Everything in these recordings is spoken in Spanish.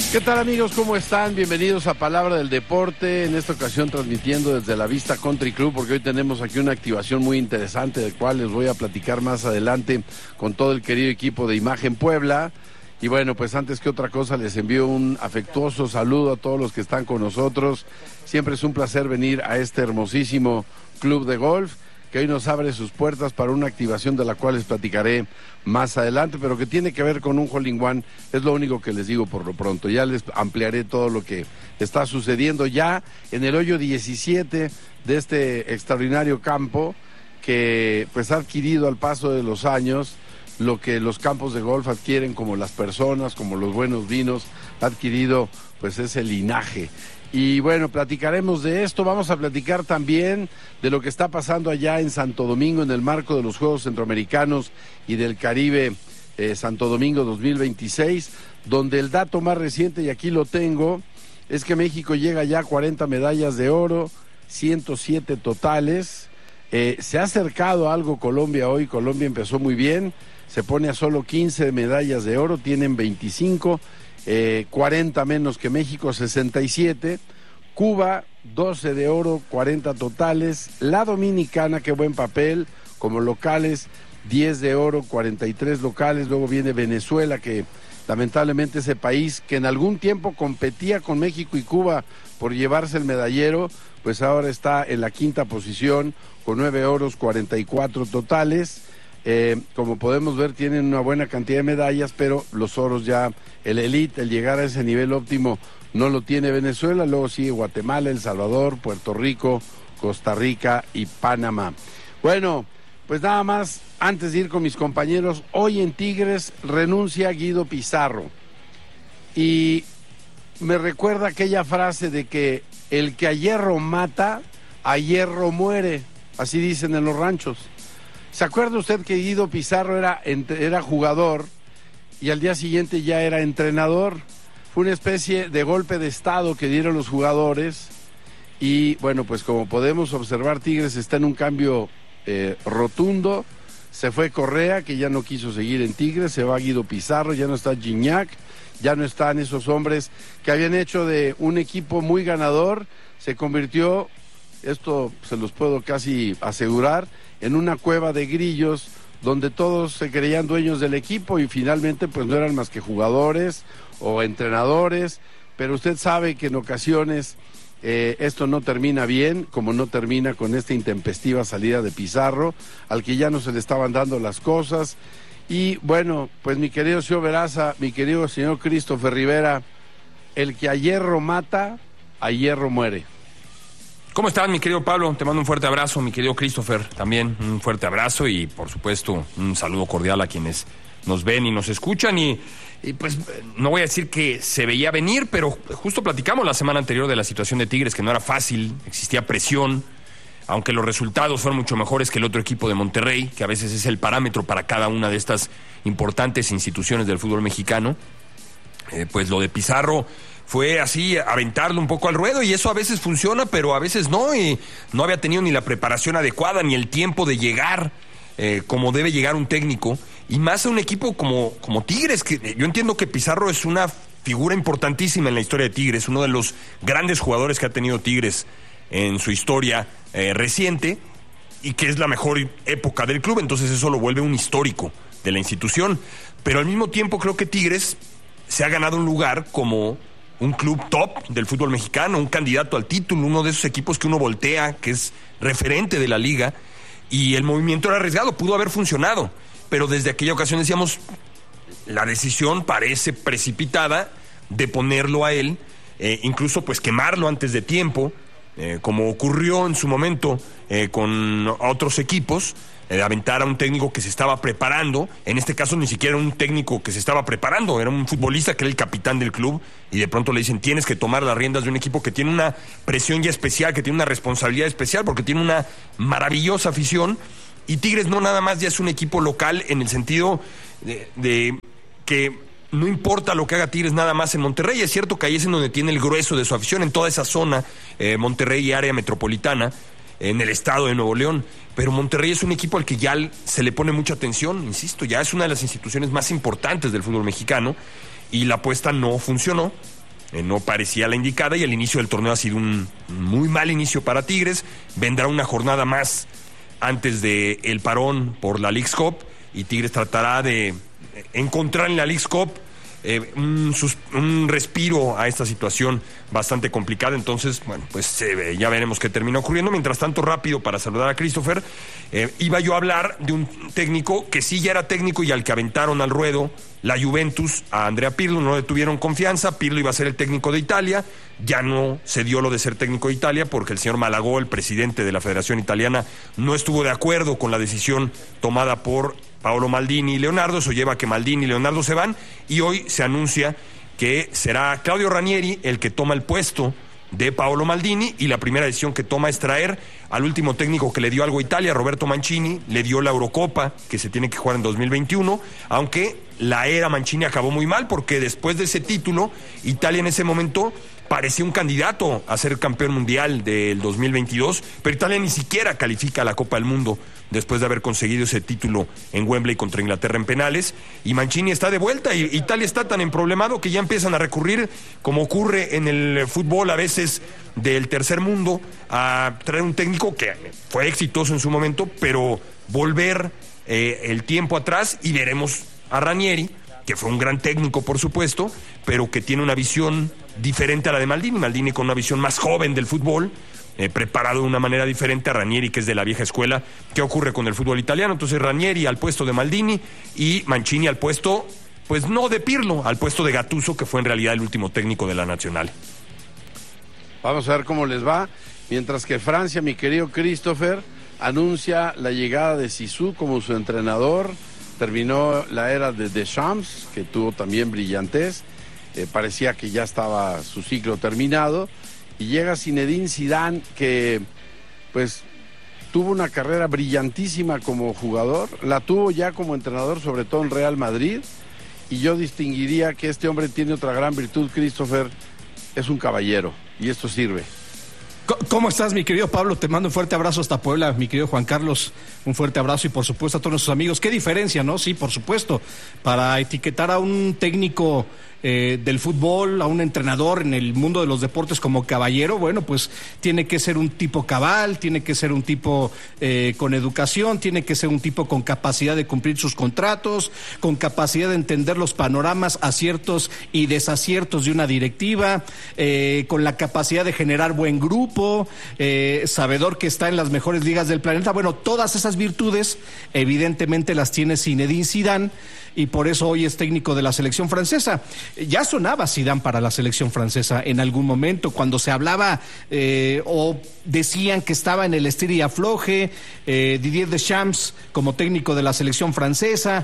¿Qué tal, amigos? ¿Cómo están? Bienvenidos a Palabra del Deporte, en esta ocasión transmitiendo desde la Vista Country Club, porque hoy tenemos aquí una activación muy interesante, del cual les voy a platicar más adelante con todo el querido equipo de Imagen Puebla. Y bueno, pues antes que otra cosa les envío un afectuoso saludo a todos los que están con nosotros. Siempre es un placer venir a este hermosísimo club de golf, que hoy nos abre sus puertas para una activación de la cual les platicaré más adelante, pero que tiene que ver con un hole-in-one, es lo único que les digo por lo pronto. Ya les ampliaré todo lo que está sucediendo ya en el hoyo 17 de este extraordinario campo, que pues ha adquirido al paso de los años lo que los campos de golf adquieren, como las personas, como los buenos vinos, ha adquirido pues ese linaje. Y bueno, platicaremos de esto. Vamos a platicar también de lo que está pasando allá en Santo Domingo en el marco de los Juegos Centroamericanos y del Caribe Santo Domingo 2026, donde el dato más reciente, y aquí lo tengo, es que México llega ya a 40 medallas de oro, 107 totales. Se ha acercado algo Colombia hoy. Colombia empezó muy bien, se pone a solo 15 medallas de oro, tienen 25, 40 menos que México, 67. Cuba, 12 de oro, 40 totales. La Dominicana, qué buen papel, como locales, 10 de oro, 43 locales. Luego viene Venezuela, que lamentablemente ese país que en algún tiempo competía con México y Cuba por llevarse el medallero, pues ahora está en la quinta posición con 9 oros, 44 totales. Como podemos ver, tienen una buena cantidad de medallas, pero los oros ya, el elite, el llegar a ese nivel óptimo, no lo tiene Venezuela. Luego sigue Guatemala, El Salvador, Puerto Rico, Costa Rica y Panamá. Bueno, pues nada más, antes de ir con mis compañeros, hoy en Tigres renuncia Guido Pizarro. Y me recuerda aquella frase de que el que a hierro mata, a hierro muere. Así dicen en los ranchos. ¿Se acuerda usted que Guido Pizarro era jugador y al día siguiente ya era entrenador? Fue una especie de golpe de estado que dieron los jugadores y bueno, pues como podemos observar, Tigres está en un cambio rotundo. Se fue Correa, que ya no quiso seguir en Tigres, se va Guido Pizarro, ya no está Gignac, ya no están esos hombres que habían hecho de un equipo muy ganador. Se convirtió, esto se los puedo casi asegurar, en una cueva de grillos donde todos se creían dueños del equipo y finalmente pues no eran más que jugadores o entrenadores, pero usted sabe que en ocasiones esto no termina bien, como no termina con esta intempestiva salida de Pizarro, al que ya no se le estaban dando las cosas. Y bueno, pues mi querido señor Veraza, mi querido señor Christopher Rivera, el que a hierro mata, a hierro muere. ¿Cómo estás, mi querido Pablo? Te mando un fuerte abrazo, mi querido Christopher, también un fuerte abrazo y, por supuesto, un saludo cordial a quienes nos ven y nos escuchan. Y pues no voy a decir que se veía venir, pero justo platicamos la semana anterior de la situación de Tigres, que no era fácil, existía presión, aunque los resultados fueron mucho mejores que el otro equipo de Monterrey, que a veces es el parámetro para cada una de estas importantes instituciones del fútbol mexicano. Pues lo de Pizarro fue así, aventarlo un poco al ruedo, y eso a veces funciona, pero a veces no, y no había tenido ni la preparación adecuada, ni el tiempo de llegar como debe llegar un técnico, y más a un equipo como Tigres, que yo entiendo que Pizarro es una figura importantísima en la historia de Tigres, uno de los grandes jugadores que ha tenido Tigres en su historia reciente, y que es la mejor época del club, entonces eso lo vuelve un histórico de la institución, pero al mismo tiempo creo que Tigres se ha ganado un lugar como un club top del fútbol mexicano, un candidato al título, uno de esos equipos que uno voltea, que es referente de la liga, y el movimiento era arriesgado, pudo haber funcionado, pero desde aquella ocasión decíamos, la decisión parece precipitada de ponerlo a él, incluso pues quemarlo antes de tiempo, como ocurrió en su momento con otros equipos, aventar a un técnico que se estaba preparando. En este caso ni siquiera un técnico que se estaba preparando, era un futbolista que era el capitán del club, y de pronto le dicen, tienes que tomar las riendas de un equipo que tiene una presión ya especial, que tiene una responsabilidad especial, porque tiene una maravillosa afición, y Tigres no nada más ya es un equipo local en el sentido de que no importa lo que haga Tigres nada más en Monterrey. Es cierto que ahí es en donde tiene el grueso de su afición, en toda esa zona, Monterrey y área metropolitana, en el estado de Nuevo León, pero Monterrey es un equipo al que ya se le pone mucha atención, insisto, ya es una de las instituciones más importantes del fútbol mexicano, y la apuesta no funcionó, no parecía la indicada, y el inicio del torneo ha sido un muy mal inicio para Tigres. Vendrá una jornada más antes del parón por la Leagues Cup, y Tigres tratará de encontrar en la Leagues Cup un respiro a esta situación bastante complicada. Entonces, bueno, pues ya veremos qué termina ocurriendo. Mientras tanto, rápido, para saludar a Christopher, iba yo a hablar de un técnico que sí ya era técnico y al que aventaron al ruedo la Juventus, a Andrea Pirlo. No le tuvieron confianza. Pirlo iba a ser el técnico de Italia, ya no se dio lo de ser técnico de Italia porque el señor Malagò, el presidente de la Federación Italiana, no estuvo de acuerdo con la decisión tomada por Paolo Maldini y Leonardo. Eso lleva a que Maldini y Leonardo se van, y hoy se anuncia que será Claudio Ranieri el que toma el puesto de Paolo Maldini, y la primera decisión que toma es traer al último técnico que le dio algo a Italia, Roberto Mancini. Le dio la Eurocopa, que se tiene que jugar en 2021, aunque la era Mancini acabó muy mal, porque después de ese título, Italia en ese momento parecía un candidato a ser campeón mundial del 2022, pero Italia ni siquiera califica a la Copa del Mundo después de haber conseguido ese título en Wembley contra Inglaterra en penales, y Mancini está de vuelta, y Italia está tan emproblemado que ya empiezan a recurrir, como ocurre en el fútbol a veces del tercer mundo, a traer un técnico que fue exitoso en su momento, pero volver el tiempo atrás, y veremos a Ranieri, que fue un gran técnico por supuesto, pero que tiene una visión diferente a la de Maldini. Maldini con una visión más joven del fútbol, preparado de una manera diferente a Ranieri, que es de la vieja escuela. ¿Qué ocurre con el fútbol italiano? Entonces Ranieri al puesto de Maldini y Mancini al puesto, pues no de Pirlo, al puesto de Gattuso, que fue en realidad el último técnico de la Nacional. Vamos a ver cómo les va. Mientras que Francia, mi querido Christopher, anuncia la llegada de Zizou como su entrenador. Terminó la era de Deschamps, que tuvo también brillantez. Parecía que ya estaba su ciclo terminado. Y llega Zinedine Zidane, que pues tuvo una carrera brillantísima como jugador. La tuvo ya como entrenador, sobre todo en Real Madrid. Y yo distinguiría que este hombre tiene otra gran virtud, Christopher. Es un caballero, y esto sirve. ¿Cómo estás, mi querido Pablo? Te mando un fuerte abrazo hasta Puebla, mi querido Juan Carlos. Un fuerte abrazo, y por supuesto a todos nuestros amigos. ¿Qué diferencia, no? Sí, por supuesto. Para etiquetar a un técnico del fútbol, a un entrenador en el mundo de los deportes como caballero, bueno, pues tiene que ser un tipo cabal, tiene que ser un tipo con educación, tiene que ser un tipo con capacidad de cumplir sus contratos, con capacidad de entender los panoramas, aciertos y desaciertos de una directiva, con la capacidad de generar buen grupo, sabedor que está en las mejores ligas del planeta. Bueno, todas esas virtudes evidentemente las tiene Zinedine Zidane, y por eso hoy es técnico de la selección francesa. Ya sonaba Zidane para la selección francesa en algún momento, cuando se hablaba o decían que estaba en el estira y afloje, Didier Deschamps como técnico de la selección francesa,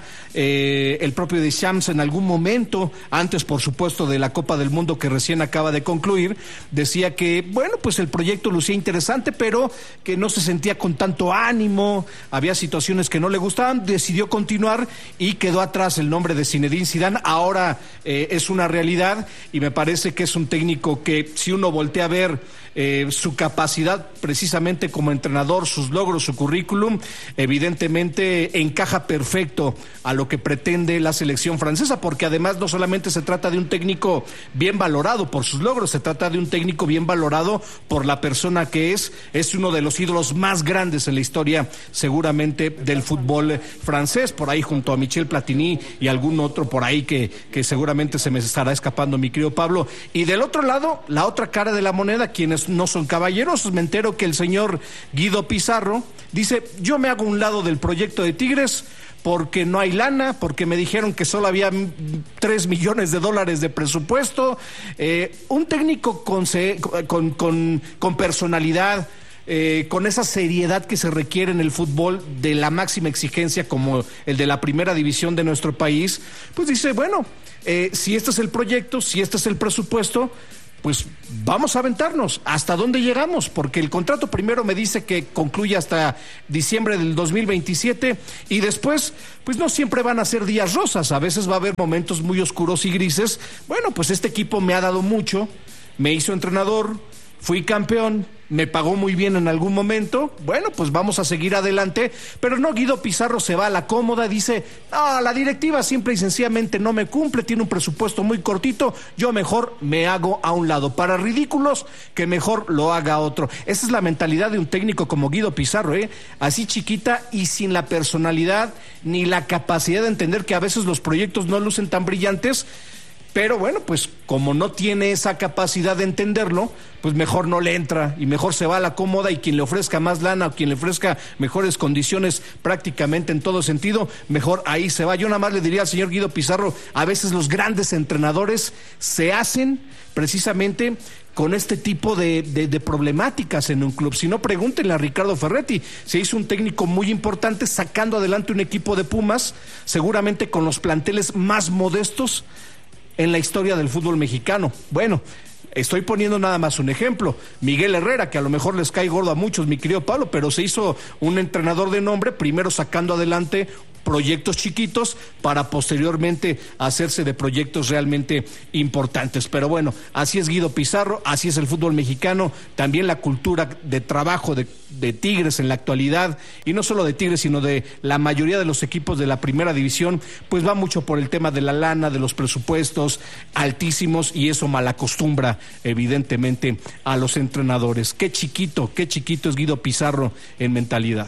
el propio Deschamps en algún momento, antes por supuesto de la Copa del Mundo que recién acaba de concluir, decía que, bueno, pues el proyecto lucía interesante, pero que no se sentía con tanto ánimo, había situaciones que no le gustaban, decidió continuar y quedó atrás el nombre de Zinedine Zidane. Ahora es una realidad, y me parece que es un técnico que, si uno voltea a ver su capacidad precisamente como entrenador, sus logros, su currículum, evidentemente encaja perfecto a lo que pretende la selección francesa, porque además no solamente se trata de un técnico bien valorado por sus logros, se trata de un técnico bien valorado por la persona que es uno de los ídolos más grandes en la historia seguramente del fútbol francés, por ahí junto a Michel Platini y algún otro por ahí que seguramente se me estará escapando, mi querido Pablo. Y del otro lado, la otra cara de la moneda, quienes no son caballeros, me entero que el señor Guido Pizarro dice: yo me hago un lado del proyecto de Tigres porque no hay lana, porque me dijeron que solo había $3 millones de presupuesto. Un técnico con personalidad, con esa seriedad que se requiere en el fútbol de la máxima exigencia como el de la primera división de nuestro país, pues dice, bueno, si este es el proyecto, si este es el presupuesto, pues vamos a aventarnos. ¿Hasta dónde llegamos? Porque el contrato primero me dice que concluye hasta diciembre del 2027, y después, pues no siempre van a ser días rosas, a veces va a haber momentos muy oscuros y grises. Bueno, pues este equipo me ha dado mucho, me hizo entrenador, fui campeón, me pagó muy bien en algún momento, bueno, pues vamos a seguir adelante, pero no, Guido Pizarro se va a la cómoda, dice, la directiva simple y sencillamente no me cumple, tiene un presupuesto muy cortito, yo mejor me hago a un lado, para ridículos, que mejor lo haga otro. Esa es la mentalidad de un técnico como Guido Pizarro, así chiquita y sin la personalidad ni la capacidad de entender que a veces los proyectos no lucen tan brillantes. Pero bueno, pues como no tiene esa capacidad de entenderlo, pues mejor no le entra y mejor se va a la cómoda, y quien le ofrezca más lana o quien le ofrezca mejores condiciones prácticamente en todo sentido, mejor ahí se va. Yo nada más le diría al señor Guido Pizarro, a veces los grandes entrenadores se hacen precisamente con este tipo de problemáticas en un club. Si no, pregúntenle a Ricardo Ferretti, se hizo un técnico muy importante sacando adelante un equipo de Pumas, seguramente con los planteles más modestos en la historia del fútbol mexicano. Bueno, estoy poniendo nada más un ejemplo. Miguel Herrera, que a lo mejor les cae gordo a muchos, mi querido Pablo, pero se hizo un entrenador de nombre, primero sacando adelante proyectos chiquitos para posteriormente hacerse de proyectos realmente importantes. Pero bueno, así es Guido Pizarro, así es el fútbol mexicano, también la cultura de trabajo de Tigres en la actualidad, y no solo de Tigres, sino de la mayoría de los equipos de la primera división, pues va mucho por el tema de la lana, de los presupuestos altísimos, y eso malacostumbra evidentemente a los entrenadores. Qué chiquito es Guido Pizarro en mentalidad.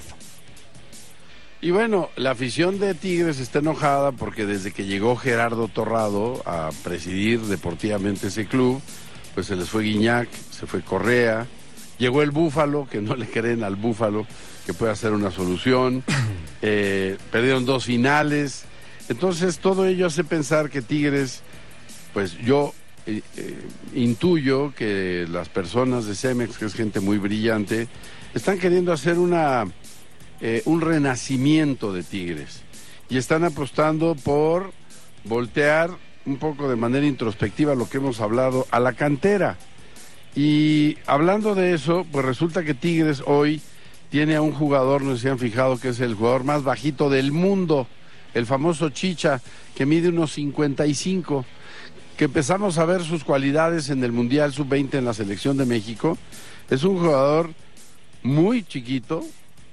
Y bueno, la afición de Tigres está enojada porque desde que llegó Gerardo Torrado a presidir deportivamente ese club, pues se les fue Guiñac, se fue Correa, llegó el Búfalo, que no le creen al Búfalo que pueda ser una solución, perdieron 2 finales, entonces todo ello hace pensar que Tigres, pues yo intuyo que las personas de Cemex, que es gente muy brillante, están queriendo hacer un renacimiento de Tigres y están apostando por voltear un poco de manera introspectiva lo que hemos hablado a la cantera. Y hablando de eso, pues resulta que Tigres hoy tiene a un jugador, no sé si han fijado, que es el jugador más bajito del mundo, el famoso Chicha, que mide unos 55, que empezamos a ver sus cualidades en el Mundial Sub-20 en la selección de México. Es un jugador muy chiquito,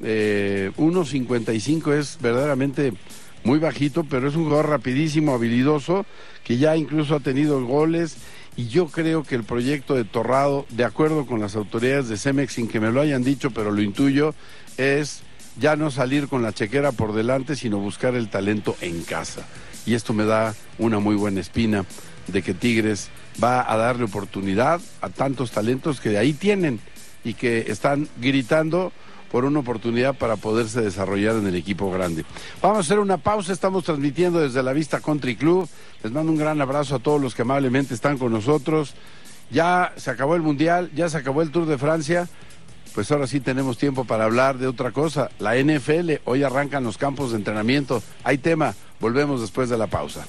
1.55, es verdaderamente muy bajito, pero es un jugador rapidísimo, habilidoso, que ya incluso ha tenido goles, y yo creo que el proyecto de Torrado, de acuerdo con las autoridades de Cemex, sin que me lo hayan dicho, pero lo intuyo, es ya no salir con la chequera por delante, sino buscar el talento en casa. Y esto me da una muy buena espina de que Tigres va a darle oportunidad a tantos talentos que de ahí tienen y que están gritando por una oportunidad para poderse desarrollar en el equipo grande. Vamos a hacer una pausa, estamos transmitiendo desde la Vista Country Club. Les mando un gran abrazo a todos los que amablemente están con nosotros. Ya se acabó el Mundial, ya se acabó el Tour de Francia, pues ahora sí tenemos tiempo para hablar de otra cosa. La NFL, hoy arrancan los campos de entrenamiento. Hay tema, volvemos después de la pausa.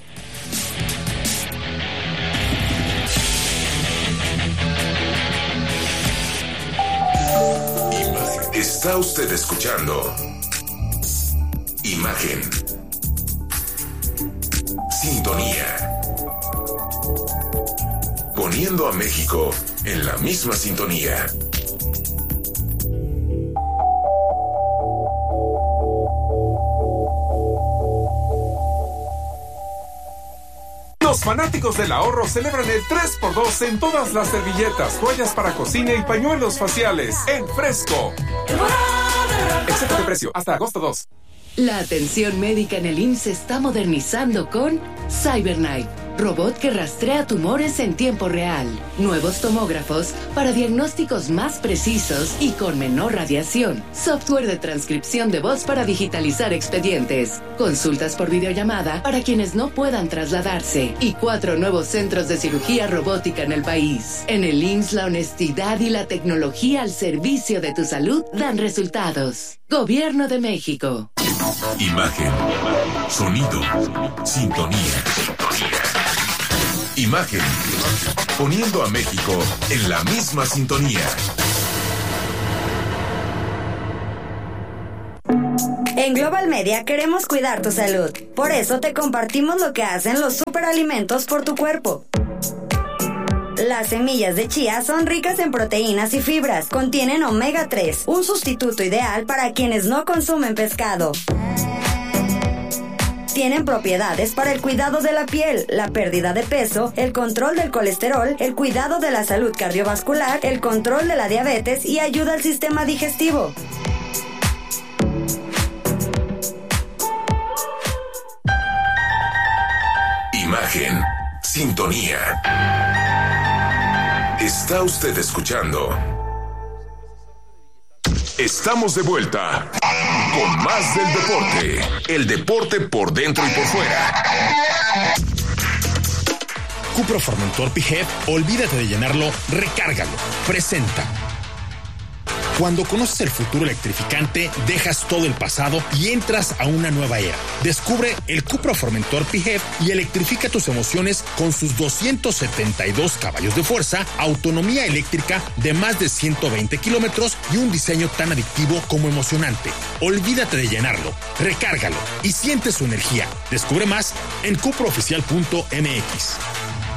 Está usted escuchando Imagen, Sintonía, poniendo a México en la misma sintonía. Los fanáticos del ahorro celebran el 3x2 en todas las servilletas, toallas para cocina y pañuelos faciales en Fresco. Excepto de precio hasta agosto 2. La atención médica en el IMSS se está modernizando con CyberKnife, robot que rastrea tumores en tiempo real. Nuevos tomógrafos para diagnósticos más precisos y con menor radiación. Software de transcripción de voz para digitalizar expedientes. Consultas por videollamada para quienes no puedan trasladarse. Y 4 nuevos centros de cirugía robótica en el país. En el IMSS, la honestidad y la tecnología al servicio de tu salud dan resultados. Gobierno de México. Imagen, sonido, sintonía. Imagen, poniendo a México en la misma sintonía. En Global Media queremos cuidar tu salud. Por eso te compartimos lo que hacen los superalimentos por tu cuerpo. Las semillas de chía son ricas en proteínas y fibras. Contienen omega 3, un sustituto ideal para quienes no consumen pescado. Tienen propiedades para el cuidado de la piel, la pérdida de peso, el control del colesterol, el cuidado de la salud cardiovascular, el control de la diabetes y ayuda al sistema digestivo. Imagen, sintonía. Está usted escuchando. Estamos de vuelta con más del deporte. El deporte por dentro y por fuera. Cupra Formentor PHEV, olvídate de llenarlo, recárgalo. Presenta. Cuando conoces el futuro electrificante, dejas todo el pasado y entras a una nueva era. Descubre el Cupra Formentor PHEV y electrifica tus emociones con sus 272 caballos de fuerza, autonomía eléctrica de más de 120 kilómetros y un diseño tan adictivo como emocionante. Olvídate de llenarlo, recárgalo y siente su energía. Descubre más en cupraoficial.mx.